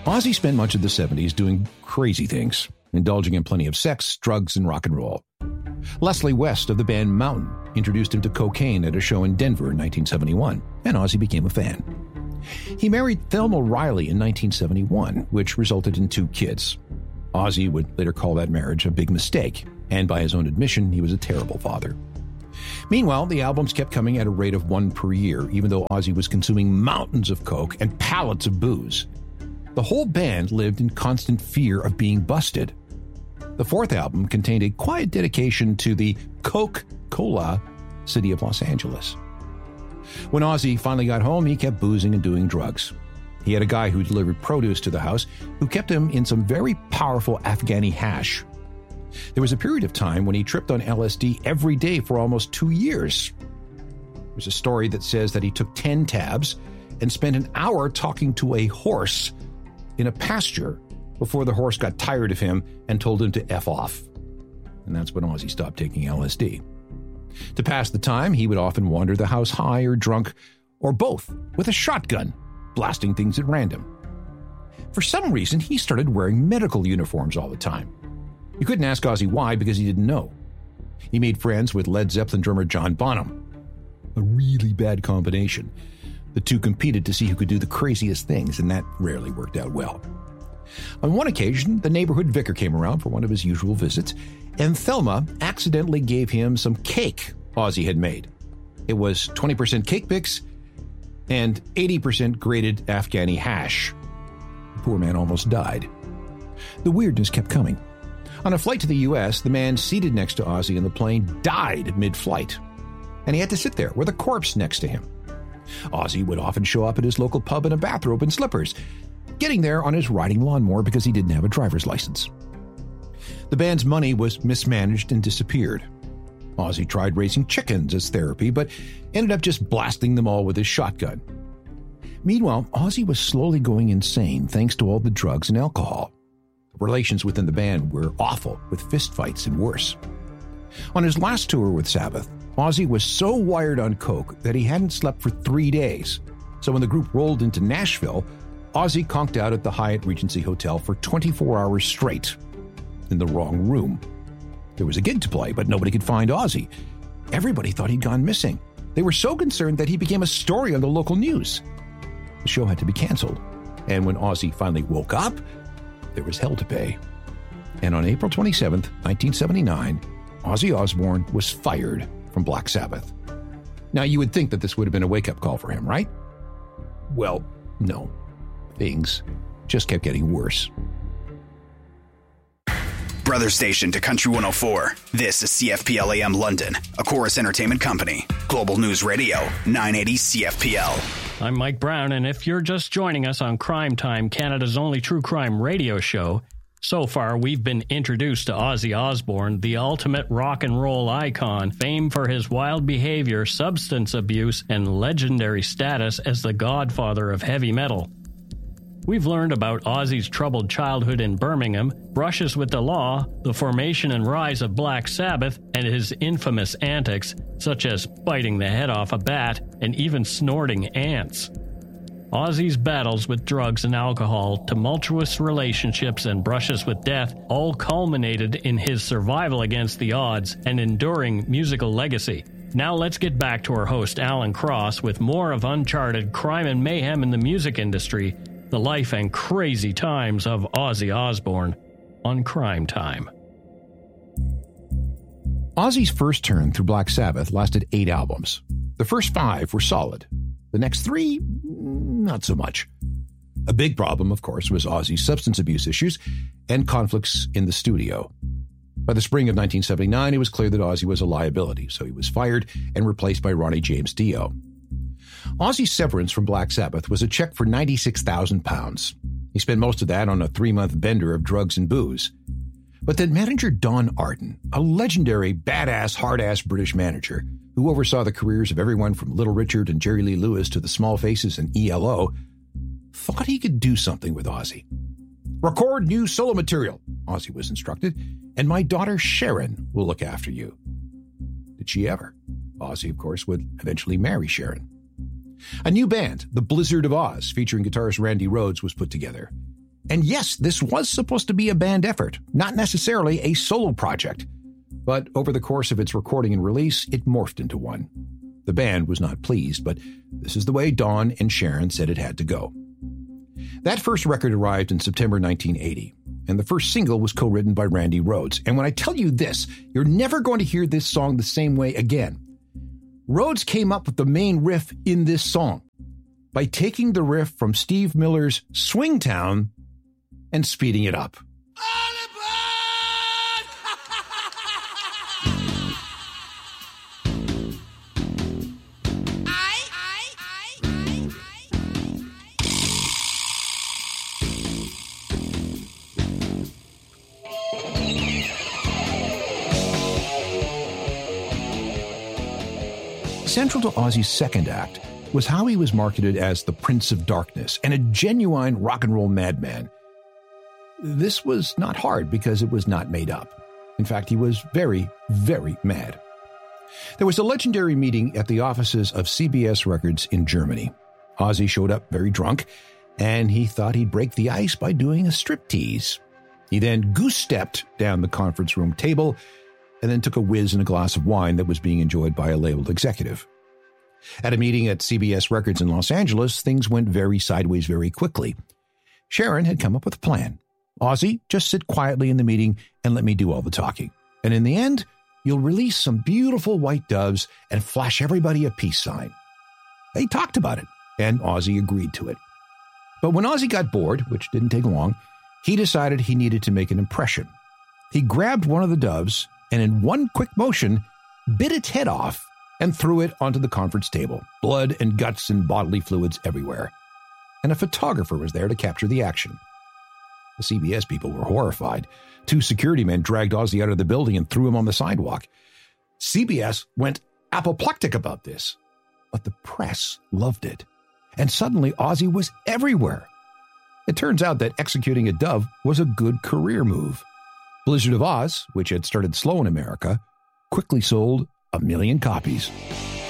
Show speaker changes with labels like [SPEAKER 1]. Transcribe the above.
[SPEAKER 1] Ozzy spent much of the 70s doing crazy things, indulging in plenty of sex, drugs, and rock and roll. Leslie West of the band Mountain introduced him to cocaine at a show in Denver in 1971, and Ozzy became a fan. He married Thelma Riley in 1971, which resulted in 2 kids. Ozzy would later call that marriage a big mistake, and by his own admission, he was a terrible father. Meanwhile, the albums kept coming at a rate of 1 per year, even though Ozzy was consuming mountains of coke and pallets of booze. The whole band lived in constant fear of being busted. The 4th album contained a quiet dedication to the Coke-Cola city of Los Angeles. When Ozzy finally got home, he kept boozing and doing drugs. He had a guy who delivered produce to the house who kept him in some very powerful Afghani hash. There was a period of time when he tripped on LSD every day for almost 2 years. There's a story that says that he took 10 tabs and spent an hour talking to a horse in a pasture before the horse got tired of him and told him to F off. And that's when Ozzy stopped taking LSD. To pass the time, he would often wander the house high or drunk, or both, with a shotgun, blasting things at random. For some reason, he started wearing medical uniforms all the time. You couldn't ask Ozzy why, because he didn't know. He made friends with Led Zeppelin drummer John Bonham. A really bad combination. The two competed to see who could do the craziest things, and that rarely worked out well. On one occasion, the neighborhood vicar came around for one of his usual visits, and Thelma accidentally gave him some cake Ozzy had made. It was 20% cake mix and 80% grated Afghani hash. The poor man almost died. The weirdness kept coming. On a flight to the U.S., the man seated next to Ozzy in the plane died mid-flight, and he had to sit there with a corpse next to him. Ozzy would often show up at his local pub in a bathrobe and slippers, getting there on his riding lawnmower because he didn't have a driver's license. The band's money was mismanaged and disappeared. Ozzy tried raising chickens as therapy, but ended up just blasting them all with his shotgun. Meanwhile, Ozzy was slowly going insane thanks to all the drugs and alcohol. Relations within the band were awful, with fistfights and worse. On his last tour with Sabbath, Ozzy was so wired on coke that he hadn't slept for 3 days. So when the group rolled into Nashville, Ozzy conked out at the Hyatt Regency Hotel for 24 hours straight, in the wrong room. There was a gig to play, but nobody could find Ozzy. Everybody thought he'd gone missing. They were so concerned that he became a story on the local news. The show had to be canceled, and when Ozzy finally woke up, there was hell to pay. And on April 27th, 1979, Ozzy Osbourne was fired from Black Sabbath. Now, you would think that this would have been a wake-up call for him, right? Well, no. Things just kept getting worse.
[SPEAKER 2] Brother station to Country 104. This is CFPL AM London, a Chorus Entertainment Company. Global News Radio, 980 CFPL.
[SPEAKER 3] I'm Mike Brown, and if you're just joining us on Crime Time, Canada's only true crime radio show, so far we've been introduced to Ozzy Osbourne, the ultimate rock and roll icon, famed for his wild behavior, substance abuse, and legendary status as the godfather of heavy metal. We've learned about Ozzy's troubled childhood in Birmingham, brushes with the law, the formation and rise of Black Sabbath, and his infamous antics, such as biting the head off a bat and even snorting ants. Ozzy's battles with drugs and alcohol, tumultuous relationships, and brushes with death all culminated in his survival against the odds and enduring musical legacy. Now let's get back to our host Alan Cross with more of uncharted crime and mayhem in the music industry, the life and crazy times of Ozzy Osbourne on Crime Time.
[SPEAKER 1] Ozzy's first turn through Black Sabbath lasted 8 albums. The first 5 were solid. The next 3, not so much. A big problem, of course, was Ozzy's substance abuse issues and conflicts in the studio. By the spring of 1979, it was clear that Ozzy was a liability, so he was fired and replaced by Ronnie James Dio. Ozzy's severance from Black Sabbath was a check for £96,000. He spent most of that on a 3-month bender of drugs and booze. But then manager Don Arden, a legendary, badass, hard-ass British manager who oversaw the careers of everyone from Little Richard and Jerry Lee Lewis to the Small Faces and ELO, thought he could do something with Ozzy. "Record new solo material," Ozzy was instructed, "and my daughter Sharon will look after you." Did she ever? Ozzy, of course, would eventually marry Sharon. A new band, the Blizzard of Oz, featuring guitarist Randy Rhoads, was put together. And yes, this was supposed to be a band effort, not necessarily a solo project. But over the course of its recording and release, it morphed into one. The band was not pleased, but this is the way Don and Sharon said it had to go. That first record arrived in September 1980, and the first single was co-written by Randy Rhoads. And when I tell you this, you're never going to hear this song the same way again. Rhoads came up with the main riff in this song by taking the riff from Steve Miller's Swingtown and speeding it up. Central to Ozzy's second act was how he was marketed as the Prince of Darkness and a genuine rock and roll madman. This was not hard because it was not made up. In fact, he was very, very mad. There was a legendary meeting at the offices of CBS Records in Germany. Ozzy showed up very drunk, and he thought he'd break the ice by doing a striptease. He then goose-stepped down the conference room table and then took a whiz in a glass of wine that was being enjoyed by a label executive. At a meeting at CBS Records in Los Angeles, things went very sideways very quickly. Sharon had come up with a plan. Ozzy, just sit quietly in the meeting and let me do all the talking. And in the end, you'll release some beautiful white doves and flash everybody a peace sign. They talked about it, and Ozzy agreed to it. But when Ozzy got bored, which didn't take long, he decided he needed to make an impression. He grabbed one of the doves and in one quick motion, bit its head off and threw it onto the conference table. Blood and guts and bodily fluids everywhere. And a photographer was there to capture the action. The CBS people were horrified. 2 security men dragged Ozzy out of the building and threw him on the sidewalk. CBS went apoplectic about this, but the press loved it. And suddenly Ozzy was everywhere. It turns out that executing a dove was a good career move. Blizzard of Oz, which had started slow in America, quickly sold 1 million copies.